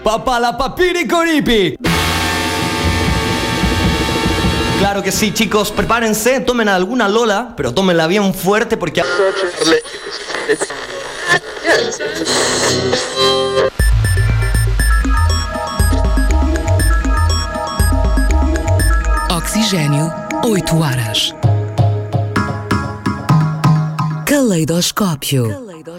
Papá la papiricoripi. Claro que sí, chicos, prepárense, tomen alguna Lola, pero tómenla bien fuerte porque... Oxigênio, 8 horas. Caleidoscópio.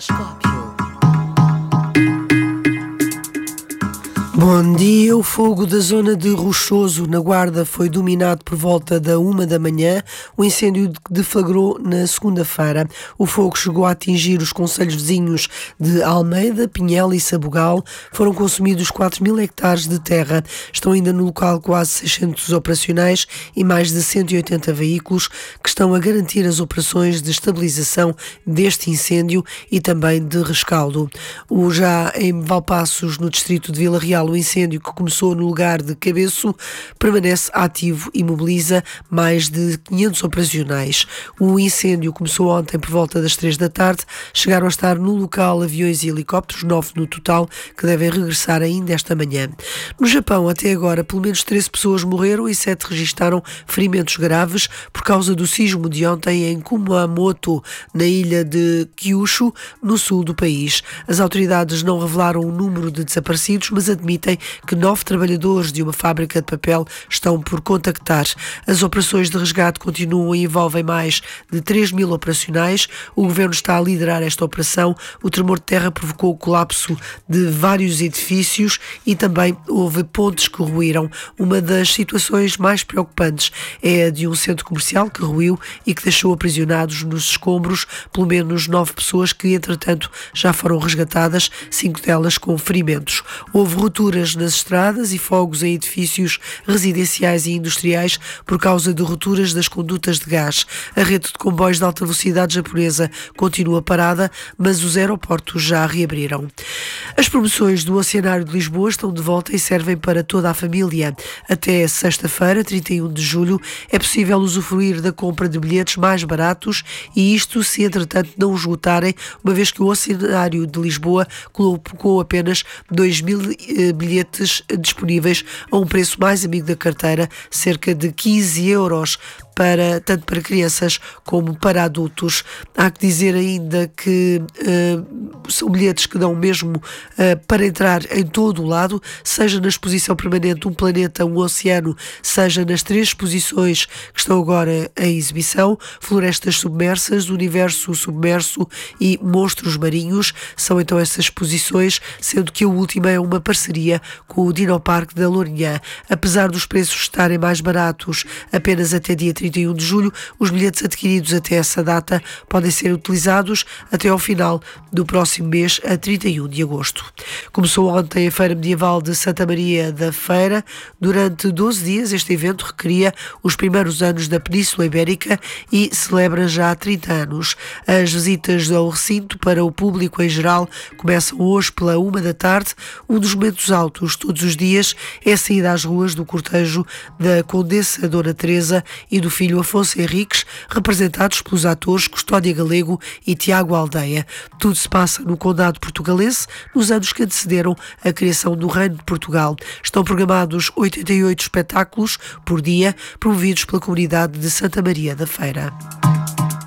Bom dia, o fogo da zona de Rochoso, na Guarda, foi dominado por volta da 1 da manhã. O incêndio deflagrou na segunda-feira. O fogo chegou a atingir os concelhos vizinhos de Almeida, Pinhel e Sabugal. Foram consumidos 4.000 hectares de terra. Estão ainda no local quase 600 operacionais e mais de 180 veículos que estão a garantir as operações de estabilização deste incêndio e também de rescaldo. Já em Valpaços, no distrito de Vila Real, o incêndio que começou no lugar de Cabeço permanece ativo e mobiliza mais de 500 operacionais. O incêndio começou ontem por volta das 3 da tarde. Chegaram a estar no local aviões e helicópteros, 9 no total, que devem regressar ainda esta manhã. No Japão, até agora, pelo menos 13 pessoas morreram e 7 registaram ferimentos graves por causa do sismo de ontem em Kumamoto, na ilha de Kyushu, no sul do país. As autoridades não revelaram o número de desaparecidos, mas admitem que 9 trabalhadores de uma fábrica de papel estão por contactar. As operações de resgate continuam e envolvem mais de 3.000 operacionais. O governo está a liderar esta operação. O tremor de terra provocou o colapso de vários edifícios e também houve pontes que ruíram. Uma das situações mais preocupantes é a de um centro comercial que ruiu e que deixou aprisionados nos escombros pelo menos 9 pessoas que, entretanto, já foram resgatadas, 5 delas com ferimentos. Houve rupturas nas estradas e fogos em edifícios residenciais e industriais por causa de rupturas das condutas de gás. A rede de comboios de alta velocidade japonesa continua parada, mas os aeroportos já reabriram. As promoções do Oceanário de Lisboa estão de volta e servem para toda a família. Até sexta-feira, 31 de julho, é possível usufruir da compra de bilhetes mais baratos e isto se, entretanto, não esgotarem, uma vez que o Oceanário de Lisboa colocou apenas 2.000 bilhetes disponíveis a um preço mais amigo da carteira, cerca de 15 euros, tanto para crianças como para adultos. Há que dizer ainda que são bilhetes que dão mesmo para entrar em todo o lado, seja na exposição permanente Um Planeta, um Oceano, seja nas 3 exposições que estão agora em exibição: Florestas Submersas, Universo Submerso e Monstros Marinhos. São então essas exposições, sendo que a última é uma parceria com o Dinoparque da Lourinhã. Apesar dos preços estarem mais baratos apenas até dia 31 de julho, os bilhetes adquiridos até essa data podem ser utilizados até ao final do próximo mês, a 31 de agosto. Começou ontem a Feira Medieval de Santa Maria da Feira. Durante 12 dias, este evento recria os primeiros anos da Península Ibérica e celebra já há 30 anos. As visitas ao recinto para o público em geral começam hoje pela 1 da tarde. Um dos momentos altos todos os dias é a saída às ruas do cortejo da Condessa Dona Teresa e do filho Afonso Henriques, representados pelos atores Custódia Galego e Tiago Aldeia. Tudo se passa no Condado Portugalense, nos anos que antecederam a criação do Reino de Portugal. Estão programados 88 espetáculos por dia, promovidos pela comunidade de Santa Maria da Feira.